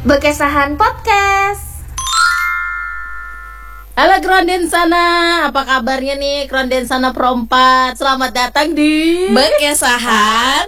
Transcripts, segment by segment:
Bekesahan Podcast. Halo Krondensana, apa kabarnya nih Krondensana Pro 4? Selamat datang di Bekesahan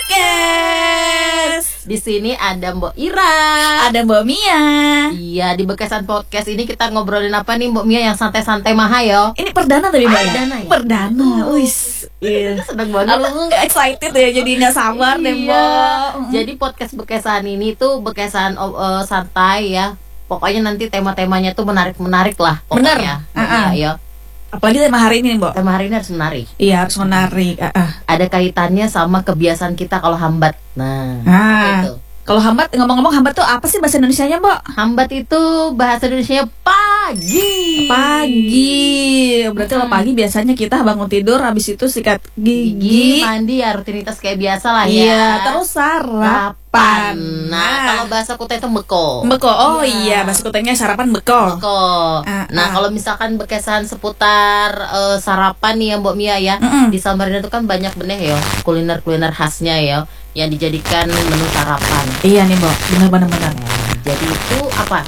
Podcast. Di sini ada Mbok Ira, ada Mbok Mia. Iya, di Bekesahan Podcast ini kita ngobrolin apa nih Mbok Mia yang santai-santai maha yo? Ini perdana tapi Mbak ya? Perdana ya? Perdana, wis. Iya. Seneng banget. Aku excited ya, jadi nggak sabar deh Mbok. Jadi podcast Bekesahan ini tuh Bekesahan santai ya. Pokoknya nanti tema-temanya tuh menarik-menarik lah. Bener. Iya, yo. Apalagi tema hari ini Mbok. Tema hari ini harus menarik. Iya, harus menarik. Ada kaitannya sama kebiasaan kita kalau hambat. Nah, itu. Kalau hambat, ngomong-ngomong hambat tuh apa sih bahasa Indonesianya Mbok? Hambat itu bahasa Indonesianya pagi. Pagi. Berarti kalau pagi biasanya kita bangun tidur, habis itu sikat gigi, mandi ya, rutinitas kayak biasa lah ya. Iya, terus sarapan. Nah, kalau bahasa Kutai itu beko. Beko. Oh iya, bahasa Kutainya sarapan beko. Nah, kalau misalkan bekesan seputar sarapan nih ya Mbok Mia ya. Di Samarinda itu kan banyak benih ya, kuliner-kuliner khasnya ya yang dijadikan menu sarapan. Iya nih Mbok, benar-benar. Jadi itu apa?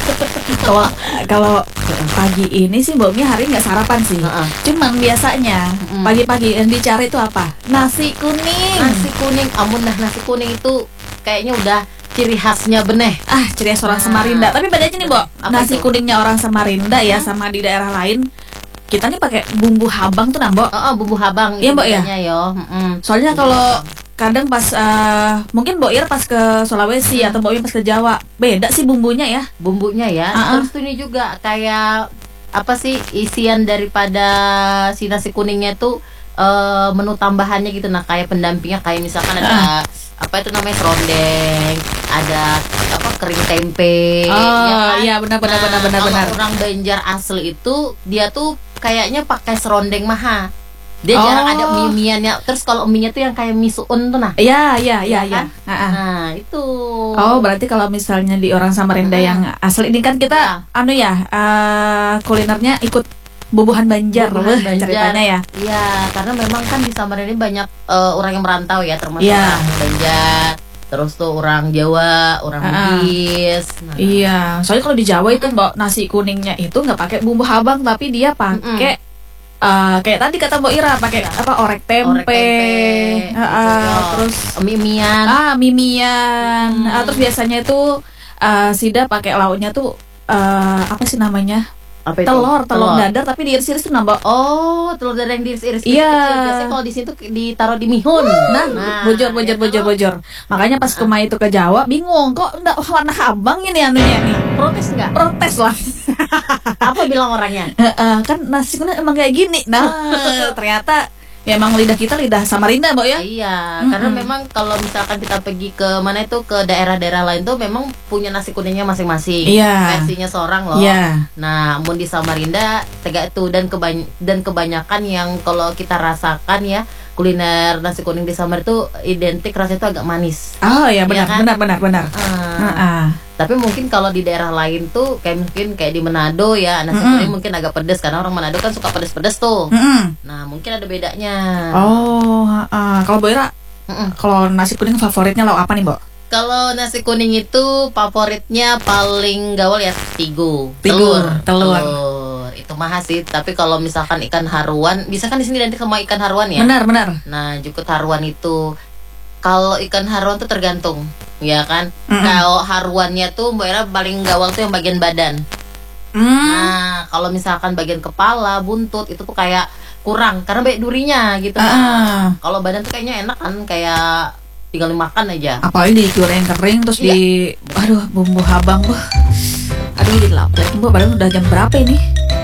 Kalau pagi ini sih Mbok Mia hari nggak sarapan sih. Cuman biasanya pagi-pagi yang dicari itu apa? Nasi kuning. Nasi kuning, amun nah nasi kuning itu kayaknya udah ciri khasnya beneh. Ciri khas orang Samarinda. Tapi bedanya nih Mbok, nasi kuningnya orang Samarinda ya sama di daerah lain. Kita nih pakai bumbu habang tuh nah Mbok. Bumbu habang. Iya Mbok ya. Soalnya kalau kadang pas mungkin Mbok Ir pas ke Sulawesi atau Mbok Ir pas ke Jawa beda sih bumbunya ya. Bumbunya ya. Terus tuh ini juga kayak apa sih isian daripada si nasi kuningnya tuh menu tambahannya gitu. Nah kayak pendampingnya kayak misalkan ada apa itu namanya serondeng, ada apa kering tempe. Iya benar. Orang Banjar asli itu dia tuh kayaknya pakai serondeng maha. Dia jarang ada mie-miannya. Terus kalau mie-nya tuh yang kayak mie suun tuh nah. Iya. Kan? Nah, itu. Oh, berarti kalau misalnya di orang Samarinda yang asli ini kan kita kulinernya ikut bubuhan Banjar ceritanya ya. Iya, karena memang kan di Samarinda ini banyak orang yang merantau ya, termasuk orang Banjar. Terus tuh orang Jawa, orang Bugis. Iya, soalnya kalau di Jawa itu Mbak nasi kuningnya itu nggak pakai bumbu habang tapi dia pakai kayak tadi kata Mbak Ira pakai apa orek tempe. Terus mie-mian. Terus biasanya itu Sida pakai lauknya tuh apa sih namanya? Telur dadar tapi diiris-iris tuh nambah. Oh, telur dadar yang diiris-iris kecil. Biasanya kalau di situ ditaruh di mihun. Bojor. Makanya pas kemarin itu ke Jawa bingung kok enggak warna habang ini anunya nih. Protes enggak? Protes lah. Apa bilang orangnya? Kan nasi kuning emang kayak gini. Nah, ternyata ya emang lidah kita lidah Samarinda Mbak ya. Iya, karena memang kalau misalkan kita pergi ke mana itu ke daerah-daerah lain tuh memang punya nasi kuningnya masing-masing. Versinya seorang loh. Nah, mun di Samarinda tegak itu dan kebanyakan yang kalau kita rasakan ya kuliner nasi kuning di Samarinda itu identik rasanya itu agak manis. Oh ya benar, ya kan? benar. Tapi mungkin kalau di daerah lain tuh mungkin kayak di Manado ya nasi kuning mungkin agak pedas karena orang Manado kan suka pedas-pedas tuh. Nah mungkin ada bedanya. Kalau Mbak Ira, kalau nasi kuning favoritnya lauk apa nih Mbak? Kalau nasi kuning itu favoritnya paling gaul ya telur. Itu mahal sih. Tapi kalau misalkan ikan haruan, bisa kan di sini identik sama ikan haruan ya. Benar. Nah jukut haruan itu, kalau ikan haruan tuh tergantung. Ya kan, kalau haruannya tuh Mbak Ira paling gawang tuh yang bagian badan. Nah kalau misalkan bagian kepala, buntut itu tuh kayak kurang karena banyak durinya gitu kan. Kalau badan tuh kayaknya enak kan, kayak tinggal dimakan aja. Apalagi digoreng kering terus bumbu habang. Aduh jadi lapar Mbak, padahal udah jam berapa ini?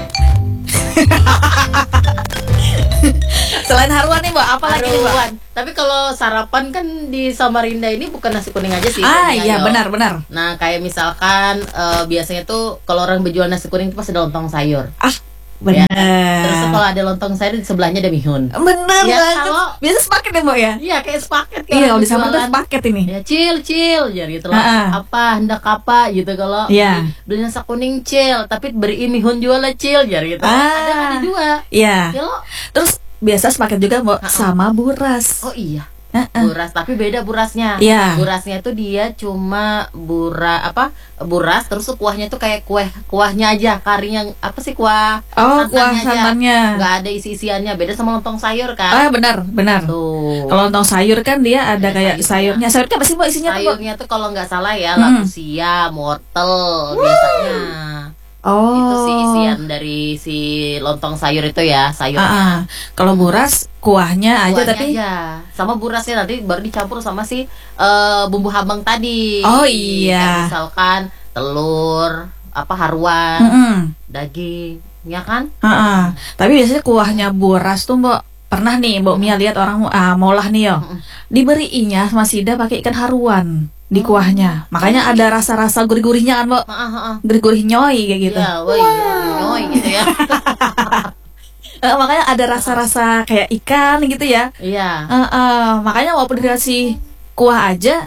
Selain haruan nih Mbak, apa lagi nih Mbak? Tapi kalau sarapan kan di Samarinda ini bukan nasi kuning aja sih. Iya benar. Nah kayak misalkan biasanya tuh kalau orang berjual nasi kuning itu pasti ada lontong sayur. Benar. Ya. Terus kalau ada lontong sayur di sebelahnya ada mihun. Bener ya, banget. Biasa sepaket ya Mbak ya? Iya kayak sepaket. Iya kalau di Samarinda sepaket ini. Ya cil jadi gitu loh. Apa hendak apa gitu kalau beli nasi kuning cil, tapi beri mihun jual cil jadi gitu. Ada dua. Iya. Terus biasa sepaket juga Mbak sama buras. Oh iya. Buras, tapi beda burasnya. Iya. Burasnya tuh dia cuma buras, terus tuh kuahnya tuh kayak kuahnya aja, karinya apa sih kuah? Kuah santannya. Nggak ada isi-isiannya, beda sama lontong sayur kan? Benar. Tuh. Kalau lontong sayur kan dia ada kayak sayurnya. Sayurnya apa sih Mbak isinya tuh, Mbak? Sayurnya tuh kalau nggak salah ya, labusia, wortel biasanya. Itu sih isian dari si lontong sayur itu ya, sayurnya. Kalau buras kuahnya aja tapi aja. Sama burasnya nanti baru dicampur sama si bumbu habang tadi. Oh iya. Kayak misalkan telur, haruan, daging, ya kan? Tapi biasanya kuahnya buras tuh Mbak, pernah nih Mbak Mia lihat orang molah nih yo. Diberinya sama Sida pakai ikan haruan di kuahnya. Makanya ada rasa-rasa gurih-gurihnya kan, Mbak. Gurih-gurih nyoy kayak gitu. Nyoy gitu ya. Makanya ada rasa-rasa kayak ikan gitu ya. Iya. Makanya walaupun dikasih kuah aja,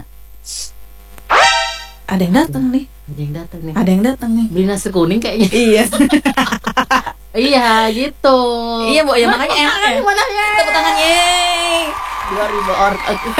ada yang datang nih. Ada yang datang nih. Beli nasi kuning kayaknya. Iya. Iya gitu. Iya Mbak, ya makanya enak ya. Gimana ya? Tepuk tangan yeay. 2000 orang.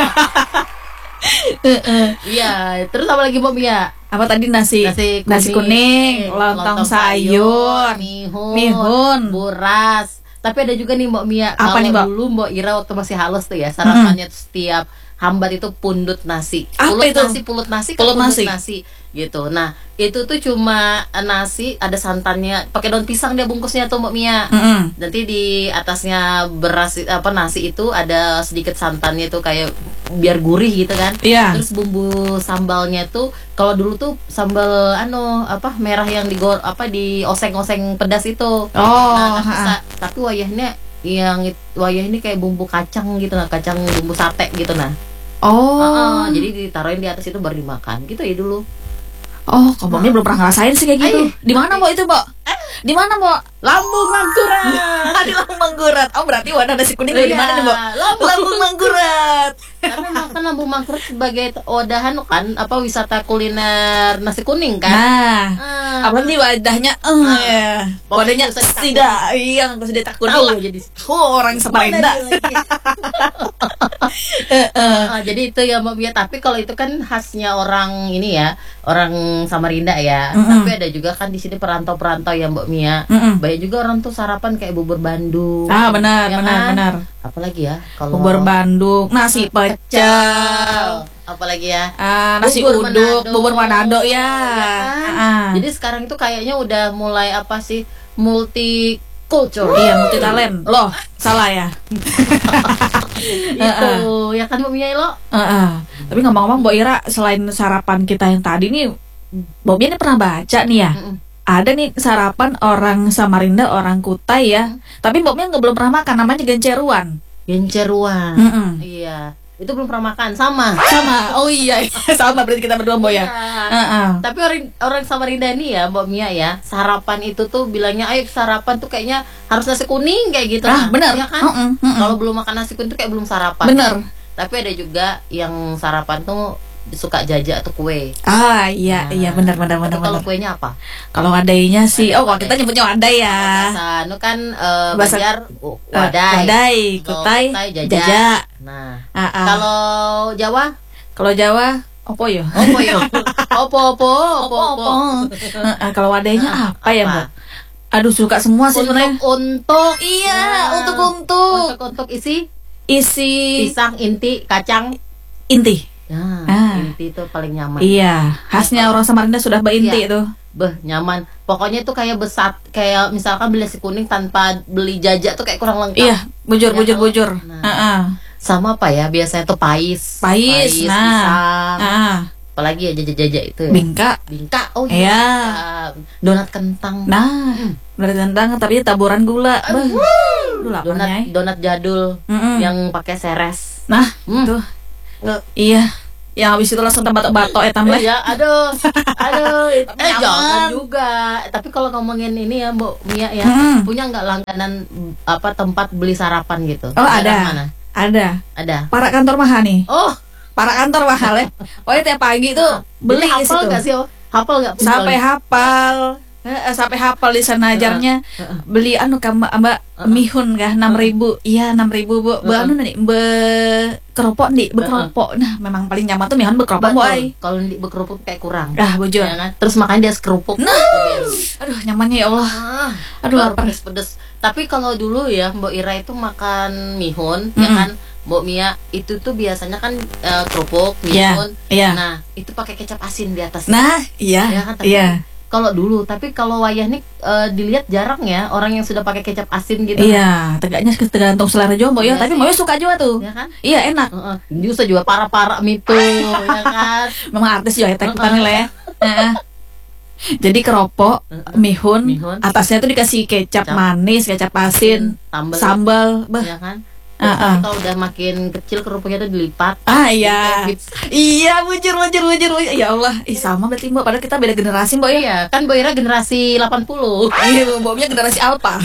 Iya, terus apa lagi Mbak Mia? Apa tadi nasi kuning, lontong sayur, mihun, buras. Tapi ada juga nih Mbak Mia. Apa nih, Mbak? Dulu Mbak Ira waktu masih halus tuh ya, sarapannya tuh setiap hambat itu pundut nasi. Pulut nasi gitu. Nah, itu tuh cuma nasi, ada santannya, pakai daun pisang dia bungkusnya tuh Mbak Mia. Nanti di atasnya nasi itu ada sedikit santannya tuh kayak biar gurih gitu kan. Iya. Terus bumbu sambalnya tuh kalau dulu tuh sambal merah yang dioseng-oseng pedas itu. Tapi wayahnya ini kayak bumbu kacang gitu nah, kacang bumbu sate gitu nah. Jadi ditaruhin di atas itu baru dimakan gitu ya dulu. Kalau Mbak belum pernah ngerasain sih kayak gitu. Di mana Mbak itu, Mbak? Di mana, Mbak? Lambung Mangkurat. Di Lambung Mangkurat. Berarti wadah nasi kuning di mana nih, Mbak? Lambung Mangkurat. Karena makan Lambung Mangkurat sebagai wadahan kan wisata kuliner nasi kuning kan. Apalagi wadahnya wadahnya Sida. Iya, enggak usah takut lah jadi orang Samarinda. Jadi itu ya Mbak Bia, tapi kalau itu kan khasnya orang ini ya, orang Samarinda ya. Tapi ada juga kan di sini perantau-perantau ya Mbak Mia. Banyak juga orang tuh sarapan kayak bubur Bandung. Benar. Apalagi ya kalau bubur Bandung, nasi pecel. Apalagi ya? Nasi uduk, bubur Manado ya. Jadi sekarang itu kayaknya udah mulai multi culture. Iya, multi talent. Loh, salah ya. Itu ya kan Mbak Mia lo. Tapi ngomong-ngomong Mbak Ira, selain sarapan kita yang tadi nih, Mbak Mia ini pernah baca nih ya. Ada nih sarapan orang Samarinda, orang Kutai ya. Tapi Mbak Mia belum pernah makan, namanya genceruan. Iya. Itu belum pernah makan, sama. Oh iya, sama berarti kita berdua Mbak ya. Tapi orang Samarinda ini ya Mbak Mia ya, sarapan itu tuh bilangnya ayo sarapan tuh kayaknya harus nasi kuning kayak gitu. Benar. Ya kan? Kalau belum makan nasi kuning tuh kayak belum sarapan. Benar. Tapi ada juga yang sarapan tuh suka jajak atau kue. Iya benar. Kalau kuenya apa? Kalau wadainya sih, kalau kita nyebutnya wadai ya. Bahasa kan Banjar wadai, Kutai jajak. Nah, kalau Jawa? Kalau Jawa opo yo. Opo. Kalau wadainya apa ya, Mbak? Aduh, suka semua sih sebenarnya. Untuk isi pisang, inti, kacang, inti. Inti itu paling nyaman. Iya, khasnya orang Samarinda sudah inti itu. Nyaman. Pokoknya itu kayak kayak misalkan beli nasi kuning tanpa beli jajak tuh kayak kurang lengkap. Iya, bujur. Sama apa ya? Biasanya tuh pais, pisang. Apalagi ya jajak-jajak itu ya. Bingka. Oh iya. Donat kentang. Donat kentang tapi taburan gula. Donat jadul yang pakai seres. Tuh. Iya. Yang habis itu langsung batok-batok tambah. Ya, aduh. Jangan juga. Tapi kalau ngomongin ini ya Mbak Mia ya, punya nggak langganan tempat beli sarapan gitu? Ada. Mana? Ada. Para kantor mahal nih. Para kantor mahal ya. Tiap pagi tuh beli di situ. Hafal nggak sih? Hafal nggak? Sampai hafal. Sampai hafal di sana ajarnya. Beli anu mbak mihun kah 6.000. Iya 6.000 bu. Anu nih keropok nih bekeropok. Nah memang paling nyaman tuh mihun bekeropok boy. Kalau di bekerupuk kayak kurang. Bujur. Ya kan? Terus makanya dia sekerupuk. Nah, aduh nyamannya ya Allah. Aduh lapar. Pedes. Tapi kalau dulu ya Mbok Ira itu makan mihun, ya kan? Mbok Mia itu tuh biasanya kan kerupuk, mihun. Nah, itu pakai kecap asin di atas. Nah, iya. Ya kan? Kalau dulu, tapi kalau wayah nih dilihat jarang ya orang yang sudah pakai kecap asin gitu. Iya, tegaknya tergantung selera juga Mbok ya. Tapi Mbok suka juga tuh. Ya kan? Iya enak. Juga juga para mitu, ya kan? Memang artis juga ya ya. Jadi keropok, mihun, atasnya tuh dikasih kecap manis, kecap asin, sambal, ya kan? Terus kalau udah makin kecil kerupuknya tuh dilipat. Iya. Iya, bujur. Ya Allah, sama berarti Mbok. Padahal kita beda generasi Mbok ya. Iya, kan Mbok Ira generasi 80. Iya, Mboknya generasi Alpha.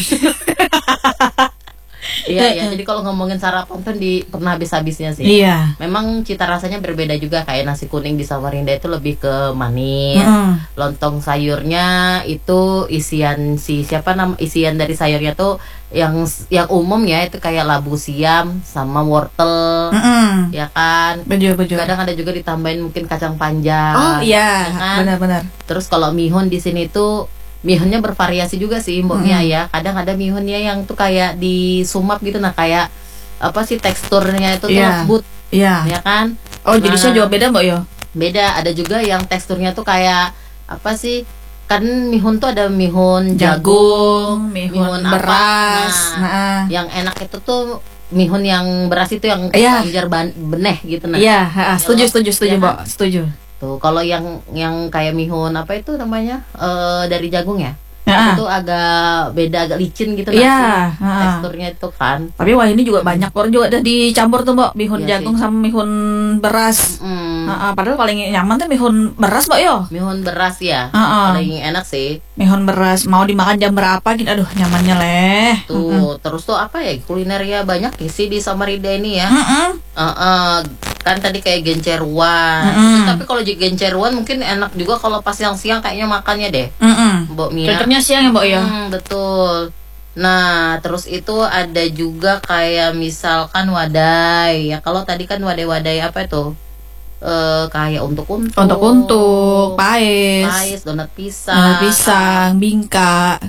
Iya, jadi kalau ngomongin sarapan tuh pernah habis-habisnya sih. Iya. Memang cita rasanya berbeda juga, kayak nasi kuning di Samarinda itu lebih ke manis. Lontong sayurnya itu isian isian dari sayurnya tuh yang umum ya itu kayak labu siam sama wortel. Ya kan? Bujur. Kadang ada juga ditambahin mungkin kacang panjang. Oh iya, ya kan? benar. Terus kalau mihun di sini tuh mihunnya bervariasi juga sih Mbok Mia ya. Kadang ada mihunnya yang tuh kayak disumap gitu, nah kayak apa sih teksturnya itu tuh lembut. Iya. Ya kan? Oh, jenisnya juga beda Mbok ya? Beda, ada juga yang teksturnya tuh kayak apa sih? Kan mihun tuh ada mihun jagung, mihun beras. Nah, yang enak itu tuh mihun yang beras itu yang kelenjar beneh gitu nah. Iya, setuju Mbok, setuju. Tuh, kalau yang kayak mihun apa itu namanya? Dari jagung ya. Itu agak beda, agak licin gitu teksturnya itu kan. Tapi wah ini juga banyak orang juga ada dicampur tuh Mbok, mihun jagung sama mihun beras. Padahal paling nyaman tuh mihun beras Mbok yo. Mihun beras ya. Paling enak sih. Mihun beras mau dimakan jam berapa gitu, aduh nyamannya leh. Tuh, terus tuh apa ya? Kulinernya banyak sih di Samarinda ini ya. Kan tadi kayak genceruan. Tapi kalau genceruan mungkin enak juga kalau pas siang-siang kayaknya makannya deh. Mbok Mia. Cocoknya siang ya Mbok ya. Betul. Nah, terus itu ada juga kayak misalkan wadai. Ya kalau tadi kan wadai-wadai apa itu? Kayak untuk pais, donat pisang, bingka.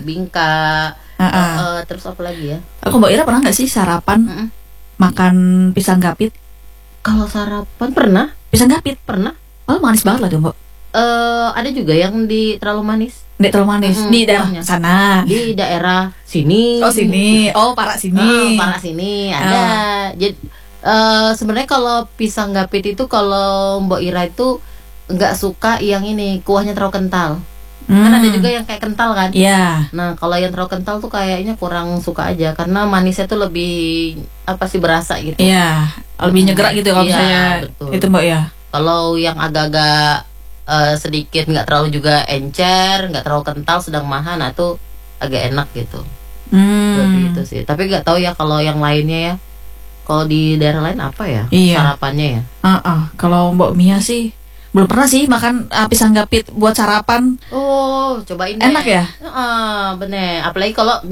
Terus apa lagi ya? Aku Mbok Ira pernah nggak sih sarapan makan pisang gapit? Kalau sarapan pernah. Pisang gapit pernah. Oh, manis banget lah tuh Mbok. Ada juga yang terlalu manis. Di daerah sana. Di daerah sini. Oh sini. Oh Parak sini. Parak sini ada. Jadi sebenarnya kalau pisang gapit itu kalau Mbok Ira itu nggak suka yang ini kuahnya terlalu kental. Kan ada juga yang kayak kental kan. Iya. Nah kalau yang terlalu kental tuh kayaknya kurang suka aja karena manisnya tuh lebih apa sih berasa gitu. Iya. Lebih nyegerak gitu kalau misalnya itu Mbok ya. Kalau yang agak-agak sedikit nggak terlalu juga encer, nggak terlalu kental, sedang mahal, nah tuh agak enak gitu. Seperti itu sih. Tapi nggak tahu ya kalau yang lainnya ya. Kalau di daerah lain apa ya sarapannya ya? Kalau Mbok Mia sih belum pernah sih makan pisang gapit buat sarapan. Oh, cobain deh. Enak ya? Bener. Apalagi kalau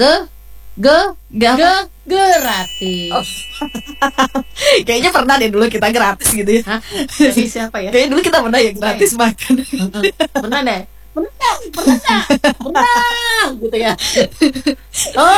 gratis. Oh. Kayaknya pernah deh dulu kita gratis gitu ya. Hah? Jadi siapa ya? Kayaknya dulu kita pernah ya gratis makan. Pernah deh. Pernah gitu ya. Oh,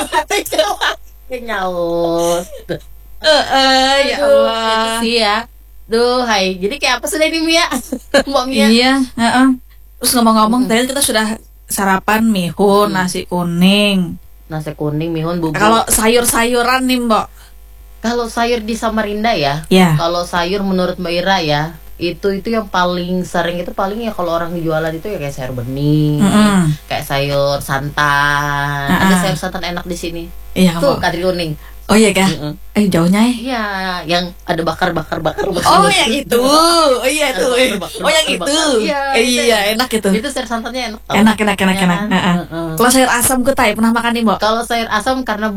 nyaut. Ya Allah. Itu sih ya. Duh, hai. Jadi kayak apa sudah ini Mia? Mbok Mia. Iya, Terus ngomong-ngomong tadi kita sudah sarapan mihun, nasi kuning, mihun, bubur. Kalau sayur-sayuran nih Mbok. Kalau sayur di Samarinda ya. Kalau sayur menurut Mbak Ira ya, itu yang paling sering itu paling ya kalau orang jualan itu ya kayak sayur bening, kayak sayur santan. Ada sayur santan enak di sini. Iya, tuh Kadri Kuning. Oh iya kah? Jauhnya ya? Iya, yang ada bakar. Oh yang itu. Oh iya itu. Oh yang itu. Iya, enak itu. Itu sayur santannya enak. Enak. Kalau sayur asam kutai pernah makan nih Mbok? Kalau sayur asam karena